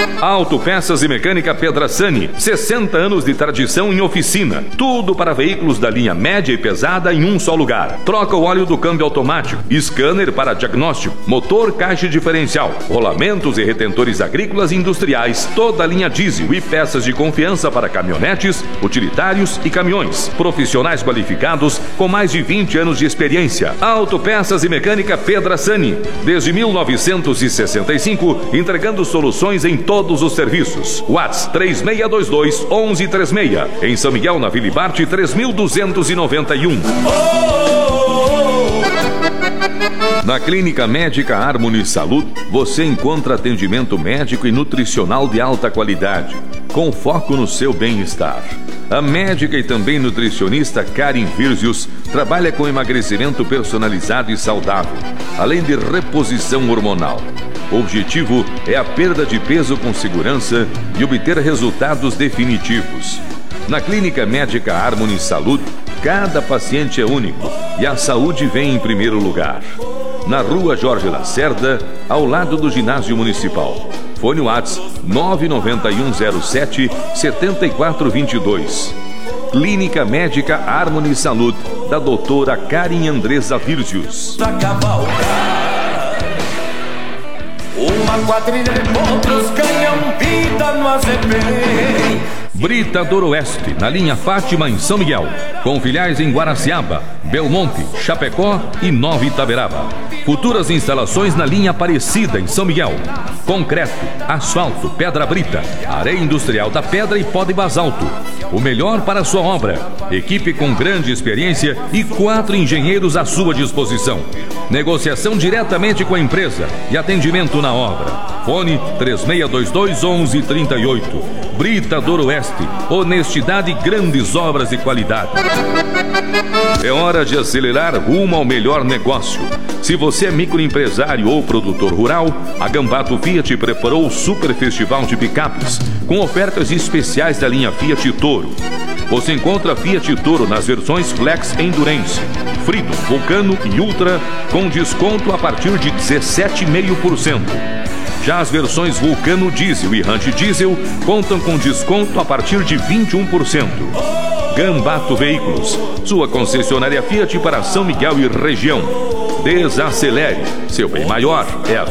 Autopeças e Mecânica Pedrasani, 60 anos de tradição em oficina. Tudo para veículos da linha média e pesada em um só lugar. Troca o óleo do câmbio automático, scanner para diagnóstico, motor, caixa diferencial, rolamentos e retentores agrícolas e industriais, toda a linha diesel e peças de confiança para caminhonetes, utilitários e caminhões. Profissionais qualificados com mais de 20 anos de experiência. Autopeças e Mecânica Pedrasani, desde 1965, entregando soluções em todos os serviços. WhatsApp 3622-1136. Em São Miguel, na Vila Ibarte, 3291. Na Clínica Médica Harmony Saúde, você encontra atendimento médico e nutricional de alta qualidade, com foco no seu bem-estar. A médica e também nutricionista Karen Virzius trabalha com emagrecimento personalizado e saudável, além de reposição hormonal. O objetivo é a perda de peso com segurança e obter resultados definitivos. Na Clínica Médica Harmony Saúde, cada paciente é único e a saúde vem em primeiro lugar. Na Rua Jorge Lacerda, ao lado do Ginásio Municipal. Fone WhatsApp 99107-7422. Clínica Médica Harmony Saúde, da doutora Karen Andresa Virzius. Uma quadrilha de potros ganham vida no AZP. Britador Oeste, na linha Fátima, em São Miguel, com filiais em Guaraciaba, Belmonte, Chapecó e Nova Itaberaba. Futuras instalações na linha Aparecida, em São Miguel. Concreto, asfalto, pedra brita, areia industrial da pedra e pó de basalto. O melhor para a sua obra. Equipe com grande experiência e 4 engenheiros à sua disposição. Negociação diretamente com a empresa e atendimento na obra. Fone 3622-1138. Britador Oeste. Honestidade e grandes obras de qualidade. É hora de acelerar rumo ao melhor negócio. Se você é microempresário ou produtor rural, a Gambato Fiat preparou o Super Festival de Picapes, com ofertas especiais da linha Fiat Toro. Você encontra Fiat Toro nas versões Flex Endurance, Freedom, Vulcano e Ultra, com desconto a partir de 17,5%. Já as versões Vulcano Diesel e Range Diesel contam com desconto a partir de 21%. Gambato Veículos, sua concessionária Fiat para São Miguel e região. Desacelere, seu bem maior é a